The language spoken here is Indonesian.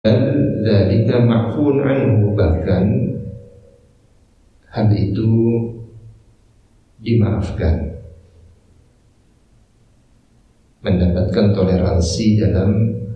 dzalika ma'fun anhu, bahkan hal itu dimaafkan, mendapatkan toleransi dalam